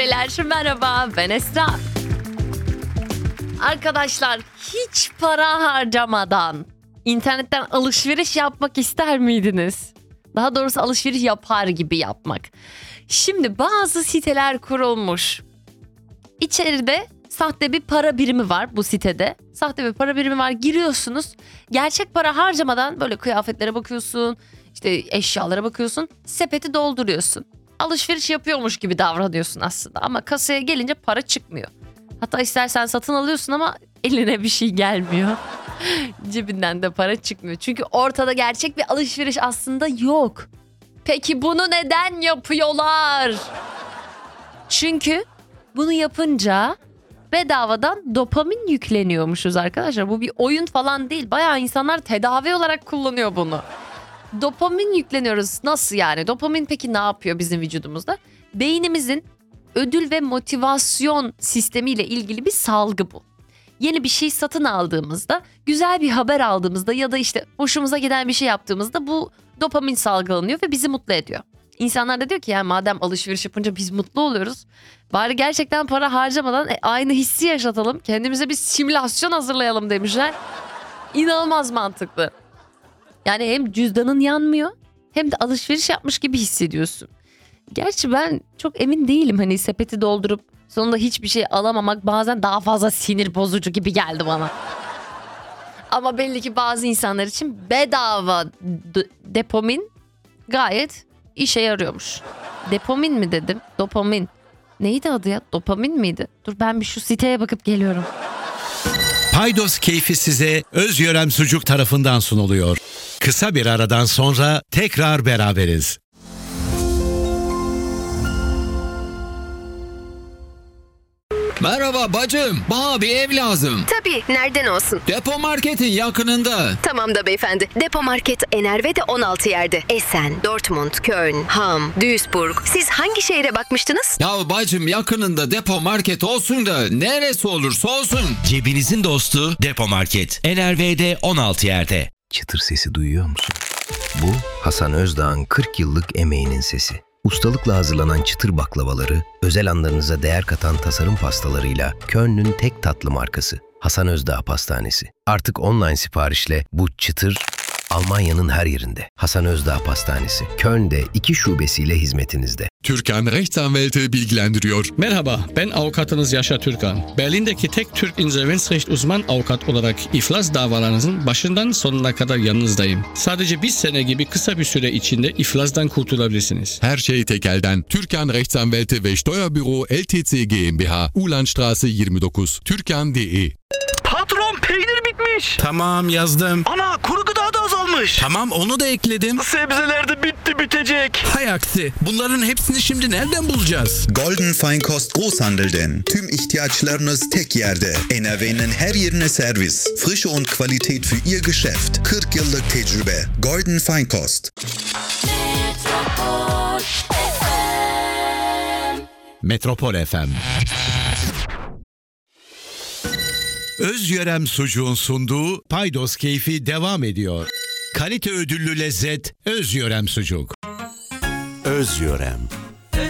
beyler, merhaba, ben Esra. Arkadaşlar, hiç para harcamadan internetten alışveriş yapmak ister miydiniz? Daha doğrusu alışveriş yapar gibi yapmak. Şimdi bazı siteler kurulmuş. İçeride sahte bir para birimi var bu sitede. Sahte bir para birimi var, giriyorsunuz. Gerçek para harcamadan böyle kıyafetlere bakıyorsun, işte eşyalara bakıyorsun, sepeti dolduruyorsun. Alışveriş yapıyormuş gibi davranıyorsun aslında ama kasaya gelince para çıkmıyor. Hatta istersen satın alıyorsun ama eline bir şey gelmiyor. Cebinden de para çıkmıyor. Çünkü ortada gerçek bir alışveriş aslında yok. Peki bunu neden yapıyorlar? Çünkü bunu yapınca bedavadan dopamin yükleniyormuşuz arkadaşlar. Bu bir oyun falan değil. Bayağı insanlar tedavi olarak kullanıyor bunu. Dopamin yükleniyoruz. Nasıl yani? Dopamin peki ne yapıyor bizim vücudumuzda? Beynimizin ödül ve motivasyon sistemiyle ilgili bir salgı bu. Yeni bir şey satın aldığımızda, güzel bir haber aldığımızda ya da işte hoşumuza giden bir şey yaptığımızda bu dopamin salgılanıyor ve bizi mutlu ediyor. İnsanlar da diyor ki yani madem alışveriş yapınca biz mutlu oluyoruz, bari gerçekten para harcamadan aynı hissi yaşatalım, kendimize bir simülasyon hazırlayalım demişler. İnanılmaz mantıklı. Yani hem cüzdanın yanmıyor hem de alışveriş yapmış gibi hissediyorsun. Gerçi ben çok emin değilim, hani sepeti doldurup sonunda hiçbir şey alamamak bazen daha fazla sinir bozucu gibi geldi bana. Ama belli ki bazı insanlar için bedava dopamin gayet işe yarıyormuş. Dopamin mi dedim? Dopamin. Neydi adı ya? Dopamin miydi? Dur ben bir şu siteye bakıp geliyorum. Paydos keyfi size Özyörem Sucuk tarafından sunuluyor. Kısa bir aradan sonra tekrar beraberiz. Merhaba bacım, bana bir ev lazım. Tabii, nereden olsun? Depo marketin yakınında. Tamam da beyefendi. Depo market Enerve'de 16 yerde. Essen, Dortmund, Köln, Hamm, Duisburg. Siz hangi şehre bakmıştınız? Ya bacım yakınında depo market olsun da neresi olursa olsun. Cebinizin dostu Depo Market. NRV'de 16 yerde. Çıtır sesi duyuyor musun? Bu Hasan Özdağ'ın 40 yıllık emeğinin sesi. Ustalıkla hazırlanan çıtır baklavaları, özel anlarınıza değer katan tasarım pastalarıyla Köln'ün tek tatlı markası Hasan Özdağ Pastanesi. Artık online siparişle bu çıtır Almanya'nın her yerinde. Hasan Özdağ Pastanesi, Köln'de 2 şubesiyle hizmetinizde. Türkan Rechtsanwälte bilgilendiriyor. Merhaba, ben avukatınız Yaşar Türkan. Berlin'deki tek Türk insolvenzrecht uzman avukat olarak iflas davalarınızın başından sonuna kadar yanınızdayım. Sadece bir sene gibi kısa bir süre içinde iflasdan kurtulabilirsiniz. Her şey tek elden. Türkan Rechtsanwälte ve Steuerbüro LTC GmbH, Ulandstraße 29, türkan.de. Patron, peynir bitmiş. Tamam, yazdım. Ana, kuru gıda da azalmış. Tamam, onu da ekledim. Sebzeler de bitti, bitecek. Hay aksi, bunların hepsini şimdi nereden bulacağız? Golden Feinkost Großhandel'den. Tüm ihtiyaçlarınız tek yerde. NRW'nin her yerine servis. Frische und Qualität für Ihr Geschäft. 40 yıllık tecrübe. Golden Feinkost. Metropol FM. Özyörem Sucuğun sunduğu Paydos keyfi devam ediyor. Kalite ödüllü lezzet Özyörem Sucuk. Özyörem.